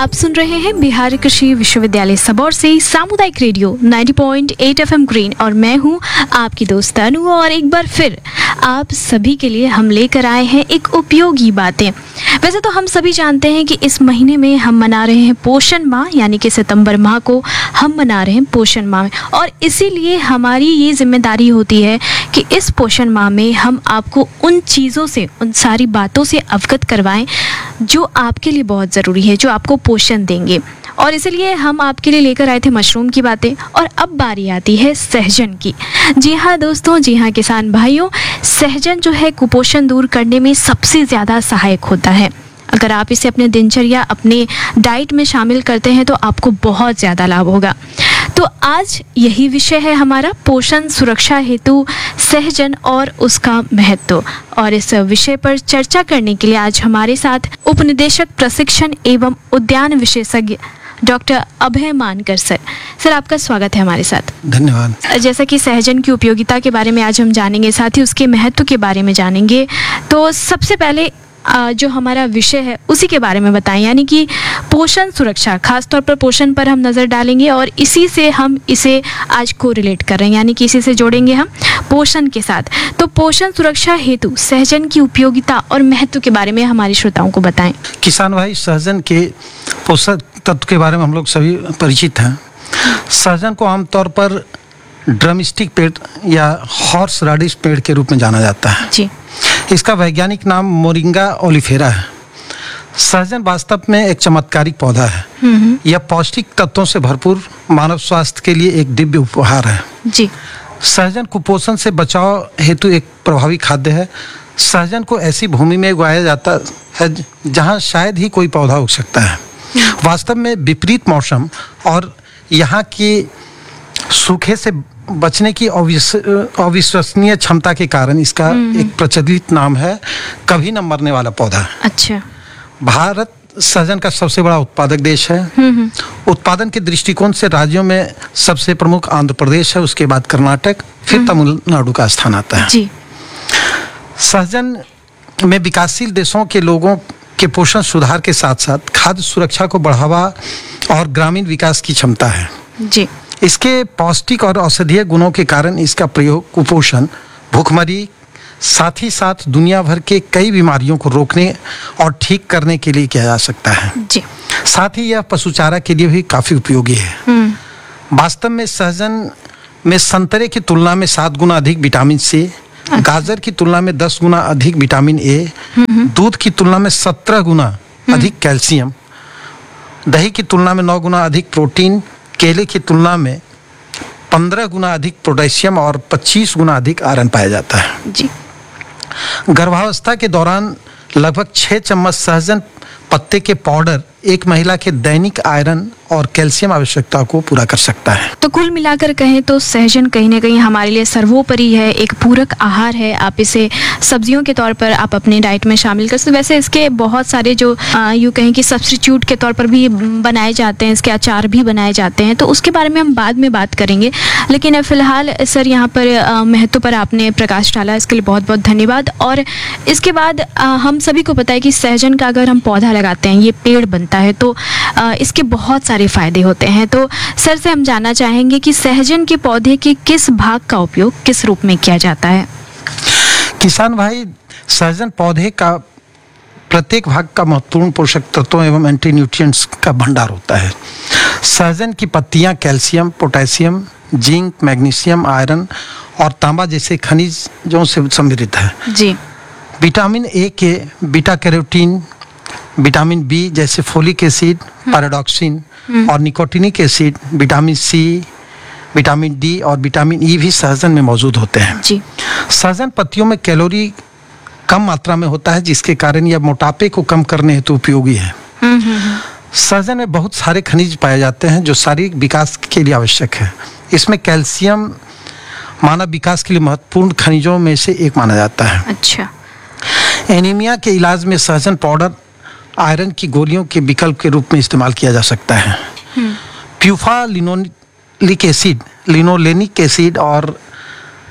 आप सुन रहे हैं बिहार कृषि विश्वविद्यालय सबौर से सामुदायिक रेडियो 90.8 FM ग्रीन और मैं हूं आपकी दोस्त अनु। और एक बार फिर आप सभी के लिए हम लेकर आए हैं एक उपयोगी बातें। वैसे तो हम सभी जानते हैं कि इस महीने में हम मना रहे हैं पोषण माह, यानी कि सितंबर माह को हम मना रहे हैं पोषण माह में, और इसीलिए हमारी ये जिम्मेदारी होती है कि इस पोषण माह में हम आपको उन चीज़ों से, उन सारी बातों से अवगत करवाएं जो आपके लिए बहुत ज़रूरी है, जो आपको पोषण देंगे। और इसीलिए हम आपके लिए लेकर आए थे मशरूम की बातें। और अब बारी आती है सहजन की। जी हाँ दोस्तों, जी हाँ किसान भाइयों, सहजन जो है कुपोषण दूर करने में सबसे ज़्यादा सहायक होता है। अगर आप इसे अपने दिनचर्या, अपने डाइट में शामिल करते हैं तो आपको बहुत ज़्यादा लाभ होगा। तो आज यही विषय है हमारा, पोषण सुरक्षा हेतु सहजन और उसका महत्व। और इस विषय पर चर्चा करने के लिए आज हमारे साथ उपनिदेशक प्रशिक्षण एवं उद्यान विशेषज्ञ डॉक्टर अभय मानकर सर आपका स्वागत है हमारे साथ। धन्यवाद। जैसा कि सहजन की उपयोगिता के बारे में आज हम जानेंगे, साथ ही उसके महत्व के बारे में जानेंगे। तो सबसे पहले जो हमारा विषय है उसी के बारे में बताएं, यानी कि पोषण सुरक्षा। खास तौर पर पोषण पर हम नज़र डालेंगे और इसी से हम इसे आज को रिलेट कर रहे हैं, यानी कि इसी से जोड़ेंगे हम पोषण के साथ। तो पोषण सुरक्षा हेतु सहजन की उपयोगिता और महत्व के बारे में हमारे श्रोताओं को बताएं। किसान भाई, सहजन के पोषक तत्व के बारे में हम लोग सभी परिचित हैं। सहजन को आमतौर पर ड्रमस्टिक पेड़ या हॉर्स राडिश पेड़ के रूप में जाना जाता है जी। इसका वैज्ञानिक नाम मोरिंगा ओलिफेरा है। सहजन वास्तव में एक चमत्कारिक पौधा है। यह पौष्टिक तत्वों से भरपूर मानव स्वास्थ्य के लिए एक दिव्य उपहार है जी। सहजन कुपोषण से बचाव हेतु एक प्रभावी खाद्य है। सहजन को ऐसी भूमि में उगाया जाता है जहां शायद ही कोई पौधा उग सकता है। वास्तव में विपरीत मौसम और यहाँ की सूखे से बचने की अविश्वसनीय क्षमता के कारण इसका एक प्रचलित नाम है कभी न मरने वाला पौधा। अच्छा। भारत सहजन का सबसे बड़ा उत्पादक देश है। उत्पादन के दृष्टिकोण से राज्यों में सबसे प्रमुख आंध्र प्रदेश है, उसके बाद कर्नाटक, फिर तमिलनाडु का स्थान आता है जी। सहजन में विकासशील देशों के लोगों के पोषण सुधार के साथ साथ खाद्य सुरक्षा को बढ़ावा और ग्रामीण विकास की क्षमता है जी। इसके पौष्टिक और औषधीय गुणों के कारण इसका प्रयोग कुपोषण, भूखमरी, साथ ही साथ दुनिया भर के कई बीमारियों को रोकने और ठीक करने के लिए किया जा सकता है जी। साथ ही यह पशुचारा के लिए भी काफी उपयोगी है। वास्तव में सहजन में संतरे की तुलना में 7 गुना अधिक विटामिन सी, गाजर की तुलना में 10 गुना अधिक विटामिन ए, दूध की तुलना में 17 गुना अधिक कैल्शियम, दही की तुलना में 9 गुना अधिक प्रोटीन, केले की तुलना में 15 गुना अधिक पोटेशियम और 25 गुना अधिक आयरन पाया जाता है जी। गर्भावस्था के दौरान लगभग 6 चम्मच सहजन पत्ते के पाउडर एक महिला के दैनिक आयरन और कैल्शियम आवश्यकता को पूरा कर सकता है। तो कुल मिलाकर कहें तो सहजन कहीं ना कहीं हमारे लिए सर्वोपरि है, एक पूरक आहार है। आप इसे सब्जियों के तौर पर आप अपने डाइट में शामिल कर सकते। वैसे इसके बहुत सारे जो यूँ कहें कि सब्स्टिट्यूट के तौर पर भी बनाए जाते हैं, इसके अचार भी बनाए जाते हैं, तो उसके बारे में हम बाद में बात करेंगे। लेकिन फिलहाल सर यहाँ पर महत्व पर आपने प्रकाश डाला, इसके लिए बहुत बहुत धन्यवाद। और इसके बाद हम सभी को पता है कि सहजन का अगर हम पौधा लगाते हैं, ये पेड़ बनता है, तो इसके बहुत सारे फायदे होते हैं। तो सर से हम जानना चाहेंगे कि सहजन के पौधे के किस भाग का उपयोग किस रूप में किया जाता है। किसान भाई, सहजन पौधे का प्रत्येक भाग का महत्वपूर्ण पोषक तत्वों एवं एंटी न्यूट्रिएंट्स का भंडार होता है। सहजन की पत्तियां calcium, potassium, zinc, magnesium, iron और तांबा जैसे खनिजों से समृद्ध है जी। विटामिन ए के बीटा कैरोटीन, विटामिन बी जैसे फोलिक एसिड, पैराडॉक्सिन और nicotinic acid, vitamin C, vitamin D और विटामिन ई भी सहजन में मौजूद होते हैं जी। सहजन पत्तियों में कैलोरी कम मात्रा में होता है, जिसके कारण यह मोटापे को कम करने हेतु उपयोगी है। सहजन में बहुत सारे खनिज पाए जाते हैं जो शारीरिक विकास के लिए आवश्यक है। इसमें कैल्शियम मानव विकास के लिए महत्वपूर्ण खनिजों में से एक माना जाता है। अच्छा। एनीमिया के इलाज में सहजन पाउडर आयरन की गोलियों के विकल्प के रूप में इस्तेमाल किया जा सकता है। PUFA linoleic acid, linolenic acid और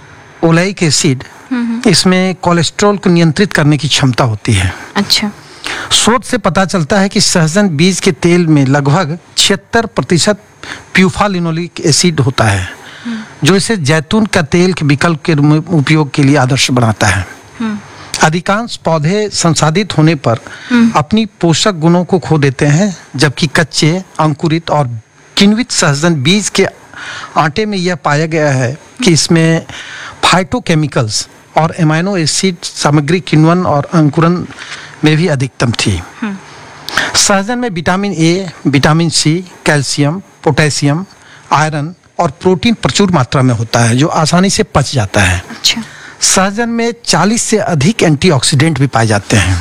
ओलेइक एसिड, इसमें कोलेस्ट्रॉल को नियंत्रित करने की क्षमता होती है। अच्छा। शोध से पता चलता है कि सहजन बीज के तेल में लगभग 76% प्यूफालिनोलिक एसिड होता है, जो इसे जैतून का तेल के विकल्प के रूप में उपयोग के लिए आदर्श बनाता है। अधिकांश पौधे संसाधित होने पर अपनी पोषक गुणों को खो देते हैं, जबकि कच्चे, अंकुरित और किण्वित सहजन बीज के आटे में यह पाया गया है कि इसमें फाइटोकेमिकल्स और एमाइनो एसिड सामग्री किण्वन और अंकुरन में भी अधिकतम थी। सहजन में vitamin A, vitamin C, calcium, potassium, iron और प्रोटीन प्रचुर मात्रा में होता है, जो आसानी से पच जाता है। अच्छा। सहजन में 40 से अधिक एंटीऑक्सीडेंट भी पाए जाते हैं।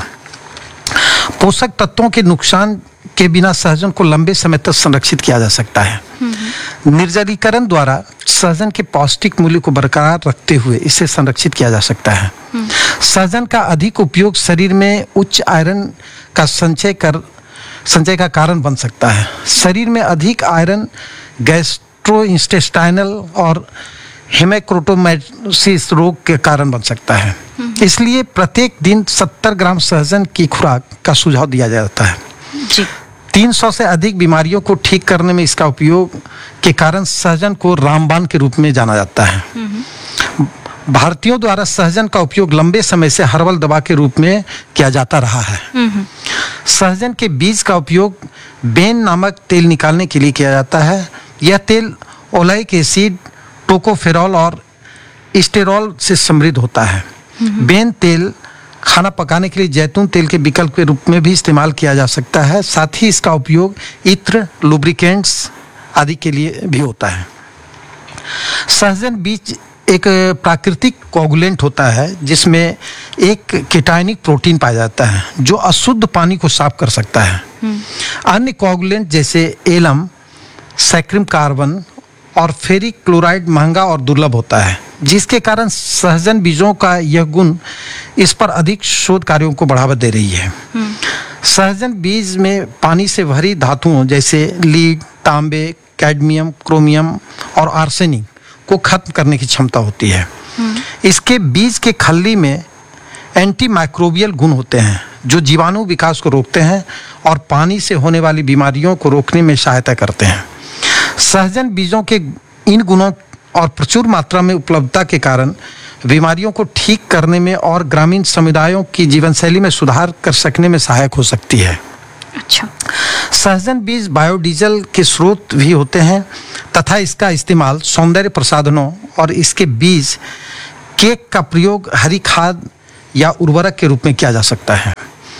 पोषक तत्वों के नुकसान के बिना सहजन को लंबे समय तक संरक्षित किया जा सकता है। निर्जलीकरण द्वारा सहजन के पौष्टिक मूल्य को बरकरार रखते हुए इसे संरक्षित किया जा सकता है। सहजन का अधिक उपयोग शरीर में उच्च आयरन का संचय का कारण बन सकता है। शरीर में अधिक आयरन गैस्ट्रोइंटेस्टाइनल और हेमेक्रोटोमाइसिस रोग के कारण बन सकता है। इसलिए प्रत्येक दिन 70 ग्राम सहजन की खुराक का सुझाव दिया जाता है। जी। 300 से अधिक बीमारियों को ठीक करने में इसका उपयोग के कारण सहजन को रामबाण के रूप में जाना जाता है। भारतीयों द्वारा सहजन का उपयोग लंबे समय से हर्बल दवा के रूप में किया जाता रहा है। सहजन के बीज का उपयोग बेन नामक तेल निकालने के लिए किया जाता है। यह तेल ओलेइक एसिड, टोकोफेरॉल और स्टेरॉल से समृद्ध होता है। बेन तेल खाना पकाने के लिए जैतून तेल के विकल्प के रूप में भी इस्तेमाल किया जा सकता है। साथ ही इसका उपयोग इत्र, लुब्रिकेंट्स आदि के लिए भी होता है। सहजन बीज एक प्राकृतिक कोगुलेंट होता है, जिसमें एक कीटाणुक प्रोटीन पाया जाता है जो अशुद्ध पानी को साफ कर सकता है। अन्य कोगुलेंट जैसे एलम, सैक्रिम कार्बन और फेरिक क्लोराइड महंगा और दुर्लभ होता है, जिसके कारण सहजन बीजों का यह गुण इस पर अधिक शोध कार्यों को बढ़ावा दे रही है। सहजन बीज में पानी से भरी धातुओं जैसे लीड, तांबे, कैडमियम, क्रोमियम और आर्सेनिक को खत्म करने की क्षमता होती है। इसके बीज के खल्ली में एंटी माइक्रोबियल गुण होते हैं, जो जीवाणु विकास को रोकते हैं और पानी से होने वाली बीमारियों को रोकने में सहायता करते हैं। सहजन बीजों के इन गुणों और प्रचुर मात्रा में उपलब्धता के कारण बीमारियों को ठीक करने में और ग्रामीण समुदायों की जीवनशैली में सुधार कर सकने में सहायक हो सकती है। अच्छा। सहजन बीज बायोडीजल के स्रोत भी होते हैं तथा इसका इस्तेमाल सौंदर्य प्रसाधनों और इसके बीज केक का प्रयोग हरी खाद या उर्वरक के रूप में किया जा सकता है।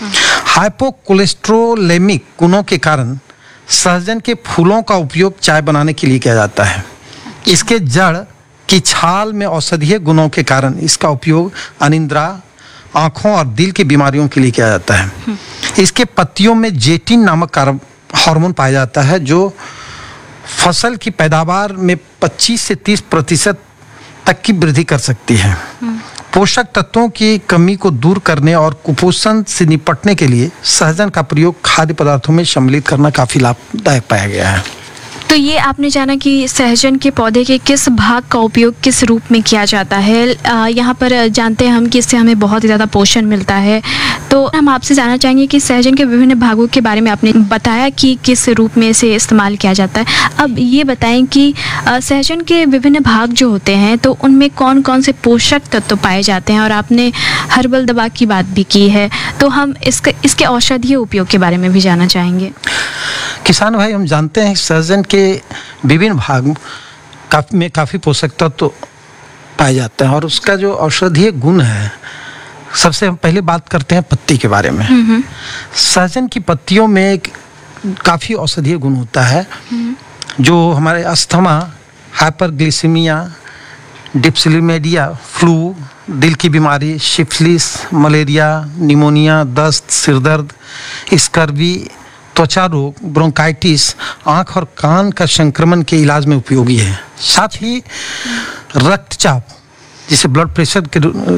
हाइपोकोलेस्ट्रोलेमिक गुणों के कारण सहजन के फूलों का उपयोग चाय बनाने के लिए किया जाता है। इसके जड़ की छाल में औषधीय गुणों के कारण इसका उपयोग अनिद्रा, आँखों और दिल की बीमारियों के लिए किया जाता है। इसके पत्तियों में जेटिन नामक हार्मोन पाया जाता है, जो फसल की पैदावार में 25 से 30% तक की वृद्धि कर सकती है। पोषक तत्वों की कमी को दूर करने और कुपोषण से निपटने के लिए सहजन का प्रयोग खाद्य पदार्थों में सम्मिलित करना काफी लाभदायक पाया गया है। तो ये आपने जाना कि सहजन के पौधे के किस भाग का उपयोग किस रूप में किया जाता है। यहाँ पर जानते हैं हम कि इससे हमें बहुत ही ज़्यादा पोषण मिलता है। तो हम आपसे जानना चाहेंगे कि सहजन के विभिन्न भागों के बारे में आपने बताया कि किस रूप में इसे इस्तेमाल किया जाता है। अब ये बताएं कि सहजन के विभिन्न भाग जो होते हैं तो उनमें कौन कौन से पोषक तत्व पाए जाते हैं, और आपने हर्बल दवा की बात भी की है, तो हम इसके औषधीय उपयोग के बारे में भी जानना चाहेंगे। किसान भाई, हम जानते हैं सहजन के विभिन्न भाग में काफ़ी पोषक तत्व पाए जाते हैं और उसका जो औषधीय गुण है, सबसे हम पहले बात करते हैं पत्ती के बारे में। सहजन की पत्तियों में काफ़ी औषधीय गुण होता है, जो हमारे अस्थमा, हाइपरग्लिसीमिया, डिप्सिलीमेडिया, फ्लू, दिल की बीमारी, सिफिलिस, मलेरिया, निमोनिया, दस्त, सिरदर्द, स्कर्वी, त्वचा रोग, ब्रोंकाइटिस, आँख और कान का संक्रमण के इलाज में उपयोगी है। साथ ही रक्तचाप, जिसे ब्लड प्रेशर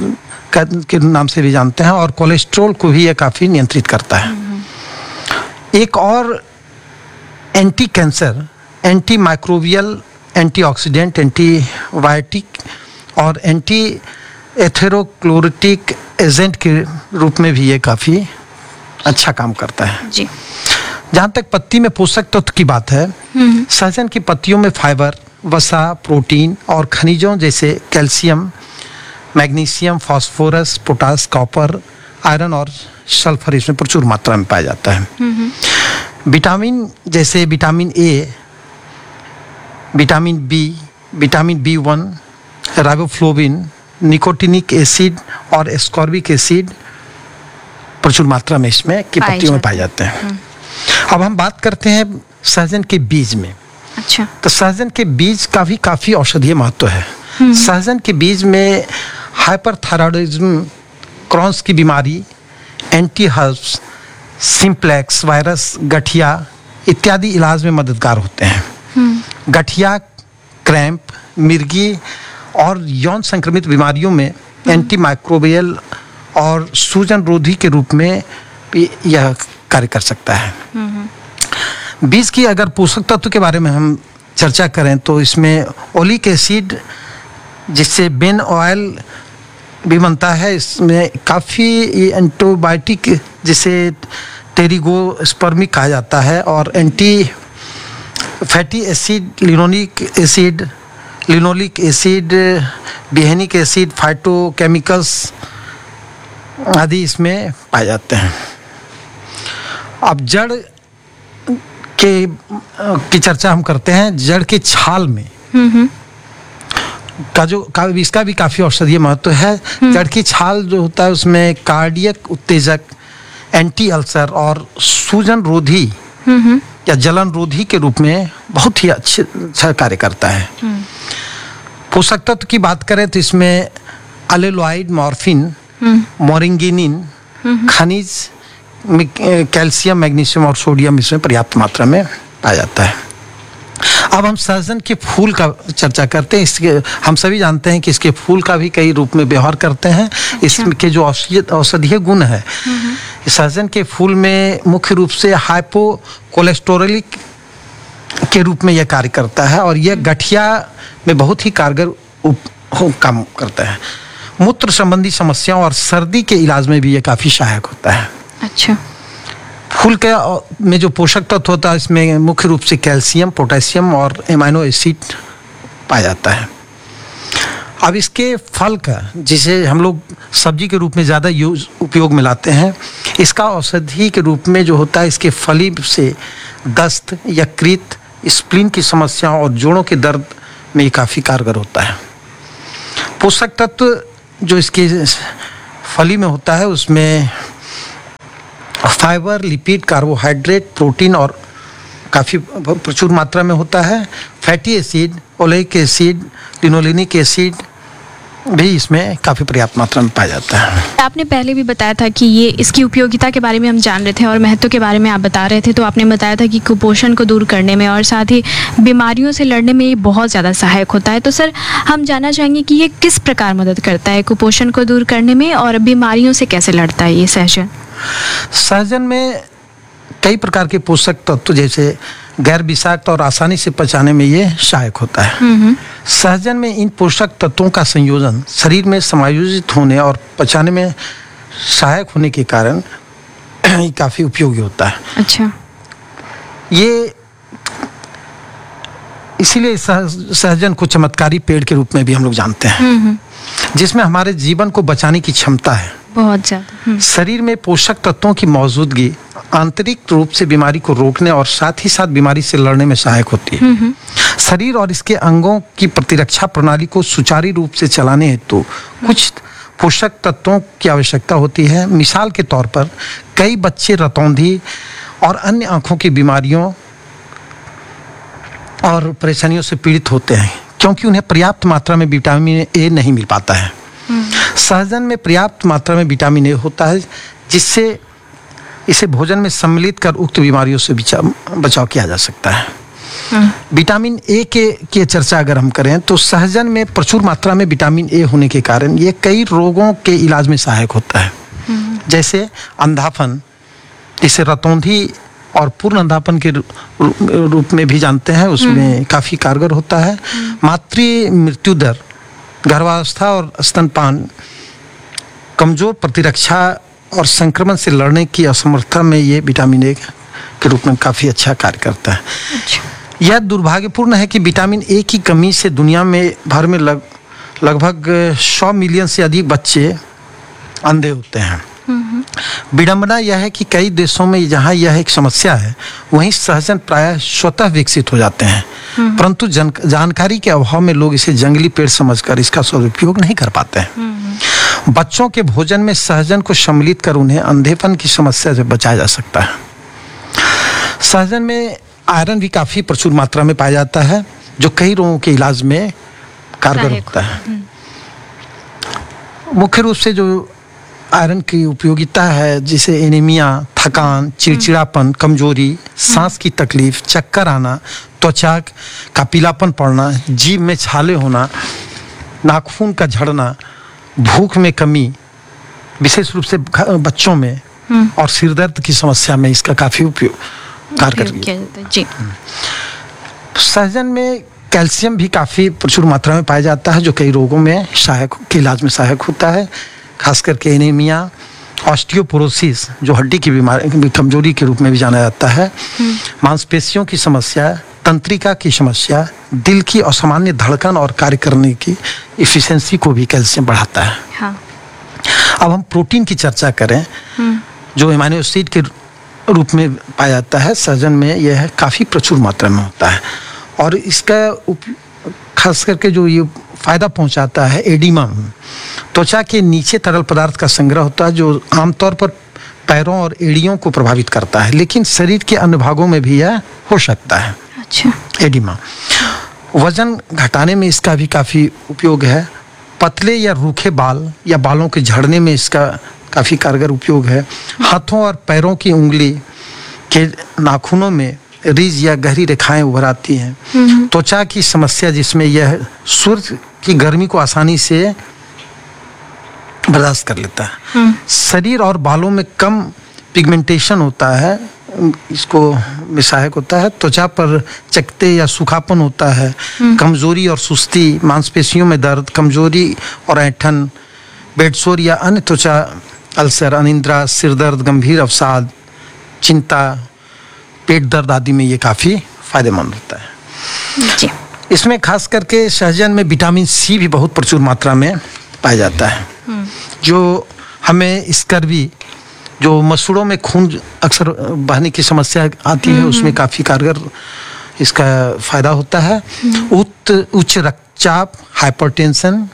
के नाम से भी जानते हैं, और कोलेस्ट्रॉल को भी यह काफ़ी नियंत्रित करता है। एक और anti cancer, anti microbial, antioxidant, antibiotic और एंटी एथेरोक्लोरिटिक एजेंट के रूप में भी ये काफ़ी अच्छा काम करता है जी। जहाँ तक पत्ती में पोषक तत्व की बात है, सहजन की पत्तियों में फाइबर, वसा, प्रोटीन और खनिजों जैसे calcium, magnesium, phosphorus, potash, copper, iron और सल्फर इसमें प्रचुर मात्रा में पाया जाता है। विटामिन जैसे vitamin A, vitamin B, vitamin B1, riboflavin, nicotinic acid और एस्कॉर्बिक एसिड प्रचुर मात्रा में इसमें की पत्तियों में पाए जाते हैं। अब हम बात करते हैं सहजन के बीज में। अच्छा। तो सहजन के बीज का भी काफी औषधीय महत्व है। सहजन के बीज में हाइपरथायरॉयडिज्म, क्रॉन्स की बीमारी, एंटी हर्ब्स, सिंप्लेक्स वायरस, गठिया इत्यादि इलाज में मददगार होते हैं। गठिया, क्रैम्प, मिर्गी और यौन संक्रमित बीमारियों में एंटी माइक्रोबियल और सूजन रोधी के रूप में यह कार्य कर सकता है। बीज की अगर पोषक तत्व के बारे में हम चर्चा करें तो इसमें ओलिक एसिड जिससे बेन ऑयल भी बनता है, इसमें काफ़ी एंटीबायोटिक जिसे टेरिगोस्पर्मिक कहा जाता है और anti fatty acid, linoleic acid, बिहेनिक acid, phytochemicals आदि इसमें पाए जाते हैं। अब जड़ की चर्चा हम करते हैं। जड़ के छाल में इसका भी काफी औषधीय महत्व है। जड़ की छाल जो होता है उसमें कार्डियक उत्तेजक, एंटी अल्सर और सूजन रोधी या जलन रोधी के रूप में बहुत ही अच्छा कार्य करता है। पोषक तत्व की बात करें तो इसमें अलेलॉइड, मॉर्फिन, मोरिंगिनिन, खनिज, कैल्शियम, मैग्नीशियम और सोडियम इसमें पर्याप्त मात्रा में पाया जाता है। अब हम सहजन के फूल का चर्चा करते हैं। इसके हम सभी जानते हैं कि इसके फूल का भी कई रूप में व्यवहार करते हैं। इसके जो औषधीय गुण है, सहजन के फूल में मुख्य रूप से हाइपो कोलेस्टेरोलिक के रूप में यह कार्य करता है और यह गठिया में बहुत ही कारगर काम करता है। मूत्र संबंधी समस्याओं और सर्दी के इलाज में भी यह काफी सहायक होता है। अच्छा। फूल के में जो पोषक तत्व होता है इसमें मुख्य रूप से कैल्शियम, पोटेशियम और एमाइनो एसिड पाया जाता है। अब इसके फल का, जिसे हम लोग सब्जी के रूप में ज़्यादा उपयोग में लाते हैं, इसका औषधि के रूप में जो होता है इसके फली से दस्त, यकृत, स्प्लीन की समस्याओं और जोड़ों के दर्द में ये काफ़ी कारगर होता है। पोषक तत्व जो इसके फली में होता है उसमें फाइबर, लिपिड, कार्बोहाइड्रेट, प्रोटीन और काफ़ी प्रचुर मात्रा में होता है। Fatty acid, oleic acid, linolenic acid भी इसमें काफ़ी पर्याप्त मात्रा में पाया जाता है। आपने पहले भी बताया था कि ये इसकी उपयोगिता के बारे में हम जान रहे थे और महत्व के बारे में आप बता रहे थे। तो आपने बताया था कि कुपोषण को दूर करने में और साथ ही बीमारियों से लड़ने में ये बहुत ज़्यादा सहायक होता है। तो सर, हम जानना चाहेंगे कि ये किस प्रकार मदद करता है कुपोषण को दूर करने में और बीमारियों से कैसे लड़ता है ये सहजन? सहजन में कई प्रकार के पोषक तत्व जैसे गैर विषाक्त और आसानी से पचाने में ये सहायक होता है। सहजन में इन पोषक तत्वों का संयोजन शरीर में समायोजित होने और पचाने में सहायक होने के कारण ये काफी उपयोगी होता है। अच्छा। ये इसीलिए सहजन को चमत्कारी पेड़ के रूप में भी हम लोग जानते हैं, जिसमें हमारे जीवन को बचाने की क्षमता है बहुत ज्यादा। शरीर में पोषक तत्वों की मौजूदगी आंतरिक रूप से बीमारी को रोकने और साथ ही साथ बीमारी से लड़ने में सहायक होती है। शरीर और इसके अंगों की प्रतिरक्षा प्रणाली को सुचारू रूप से चलाने हेतु कुछ पोषक तत्वों की आवश्यकता होती है। मिसाल के तौर पर कई बच्चे रतौंधी और अन्य आंखों की बीमारियों और परेशानियों से पीड़ित होते हैं क्योंकि उन्हें पर्याप्त मात्रा में विटामिन ए नहीं मिल पाता है। सहजन में पर्याप्त मात्रा में विटामिन ए होता है जिससे इसे भोजन में सम्मिलित कर उक्त बीमारियों से बचाव किया जा सकता है। विटामिन ए की चर्चा अगर हम करें तो सहजन में प्रचुर मात्रा में विटामिन ए होने के कारण ये कई रोगों के इलाज में सहायक होता है, जैसे अंधापन, इसे रतौंधी और पूर्ण अंधापन के रूप में भी जानते हैं, उसमें काफ़ी कारगर होता है। मातृ मृत्यु दर, गर्भावस्था और स्तनपान, कमजोर प्रतिरक्षा और संक्रमण से लड़ने की असमर्थता में ये विटामिन ए के रूप में काफ़ी अच्छा कार्य करता है। यह दुर्भाग्यपूर्ण है कि विटामिन ए की कमी से दुनिया में भर में लगभग 100 मिलियन से अधिक बच्चे अंधे होते हैं। विडंबना यह है कि कई देशों में जहां यह एक समस्या है वहीं सहजन प्रायः स्वतः विकसित हो जाते हैं, परंतु जानकारी के अभाव में लोग इसे जंगली पेड़ समझकर इसका सदुपयोग नहीं कर पाते हैं। बच्चों के भोजन में सहजन को सम्मिलित कर उन्हें अंधेपन की समस्या से बचाया जा सकता है। सहजन में आयरन भी काफी प्रचुर मात्रा में पाया जाता है जो कई रोगों के इलाज में कारगर होता है। मुख्य रूप से जो आयरन की उपयोगिता है, जिसे एनीमिया, थकान, चिड़चिड़ापन, कमजोरी, सांस की तकलीफ, चक्कर आना, त्वचा का पीलापन पड़ना, जीभ में छाले होना, नाखून का झड़ना, भूख में कमी, विशेष रूप से बच्चों में, और सिरदर्द की समस्या में इसका काफी उपयोग कारगर। सहजन में कैल्शियम भी काफी प्रचुर मात्रा में पाया जाता है जो कई रोगों में के इलाज में सहायक होता है, खास करके एनीमिया, ऑस्टियोपोरोसिस जो हड्डी की बीमारी कमजोरी के रूप में भी जाना जाता है, मांसपेशियों की समस्या, तंत्रिका की समस्या, दिल की असामान्य धड़कन और कार्य करने की इफिशिएंसी को भी कैल्शियम बढ़ाता है। हाँ। अब हम प्रोटीन की चर्चा करें जो एमिनो एसिड के रूप में पाया जाता है। सहजन में यह काफी प्रचुर मात्रा में होता है और इसका खास करके जो ये फायदा पहुंचाता है एडिमा, त्वचा के नीचे तरल पदार्थ का संग्रह होता है जो आमतौर पर पैरों और एड़ियों को प्रभावित करता है, लेकिन शरीर के अन्य भागों में भी यह हो सकता है। अच्छा। एडिमा वजन घटाने में इसका भी काफी उपयोग है। पतले या रूखे बाल या बालों के झड़ने में इसका काफी कारगर उपयोग है। हाथों और पैरों की उंगली के नाखूनों में रीज या गहरी रेखाएं उभर आती हैं। त्वचा की समस्या जिसमें यह सूर्य की गर्मी को आसानी से बर्दाश्त कर लेता है। शरीर और बालों में कम पिगमेंटेशन होता है, इसको में सहायक होता है। त्वचा पर चकत्ते या सूखापन होता है। कमजोरी और सुस्ती, मांसपेशियों में दर्द, कमजोरी और ऐंठन, बेडसोर या अन्य त्वचा अल्सर, अनिद्रा, सिरदर्द, गंभीर अवसाद, चिंता, पेट दर्द आदि में ये काफी फायदेमंद होता है। जी। इसमें खास करके सहजन में विटामिन सी भी बहुत प्रचुर मात्रा में पाया जाता है जो हमें स्कर्वी, जो मसूड़ों में खून अक्सर बहने की समस्या आती है, उसमें काफी कारगर इसका फायदा होता है। उच्च रक्तचाप, हाइपरटेंशन,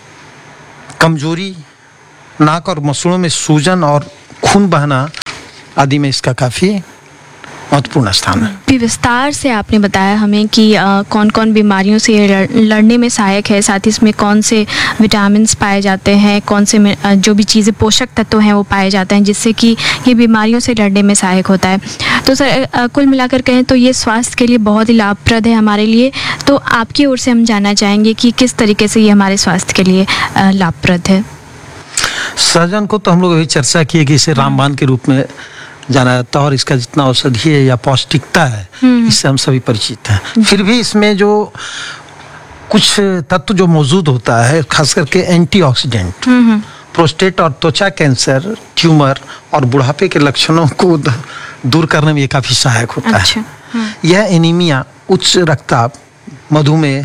कमजोरी, नाक और मसूड़ों में सूजन और खून बहना आदि में इसका काफी महत्वपूर्ण स्थान है। विस्तार से आपने बताया हमें कि कौन कौन बीमारियों से लड़ने में सहायक है, साथ ही इसमें कौन से विटामिन पाए जाते हैं, कौन से जो भी चीज़ें पोषक तत्व हैं वो पाए जाते हैं जिससे कि ये बीमारियों से लड़ने में सहायक होता है। तो सर कुल मिलाकर कहें तो ये स्वास्थ्य के लिए बहुत ही लाभप्रद है हमारे लिए। तो आपकी ओर से हम जानना चाहेंगे कि किस तरीके से ये हमारे स्वास्थ्य के लिए लाभप्रद है। सहजन को तो हम लोग अभी चर्चा किए कि इसे रामबाण के रूप में जाना जाता है और इसका जितना औषधीय या पौष्टिकता है इससे हम सभी परिचित हैं। फिर भी इसमें जो कुछ तत्व जो मौजूद होता है, खास करके एंटीऑक्सीडेंट, प्रोस्टेट और त्वचा कैंसर, ट्यूमर और बुढ़ापे के लक्षणों को दूर करने में ये काफी सहायक होता है। यह एनीमिया, उच्च रक्तचाप, मधुमेह,